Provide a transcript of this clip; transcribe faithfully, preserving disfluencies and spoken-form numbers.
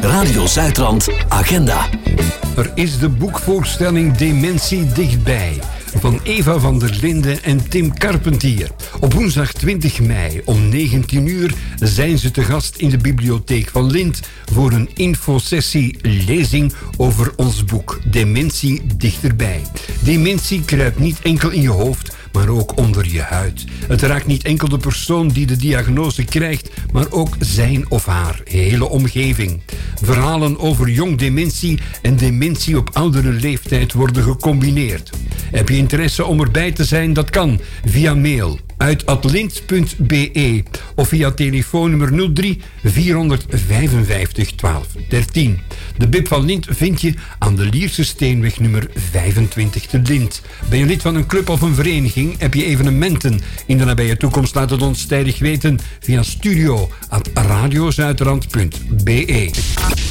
Radio Zuidrand Agenda. Er is de boekvoorstelling Dementie dichtbij van Eva van der Linden en Tim Carpentier. Op woensdag twintig mei om negentien uur zijn ze te gast in de bibliotheek van Lint voor een infosessie lezing over ons boek Dementie dichterbij. Dementie kruipt niet enkel in je hoofd, maar ook onder je huid. Het raakt niet enkel de persoon die de diagnose krijgt, maar ook zijn of haar hele omgeving. Verhalen over jong dementie en dementie op oudere leeftijd worden gecombineerd. Heb je interesse om erbij te zijn? Dat kan via mail uit atlint punt b e of via telefoonnummer nul drie vierhonderdvijfenvijftig twaalf dertien. De Bib van Lint vind je aan de Lierse Steenweg nummer vijfentwintig te Lint. Ben je lid van een club of een vereniging? Heb je evenementen in de nabije toekomst? Laat het ons tijdig weten via studio at radiozuidrand punt b e.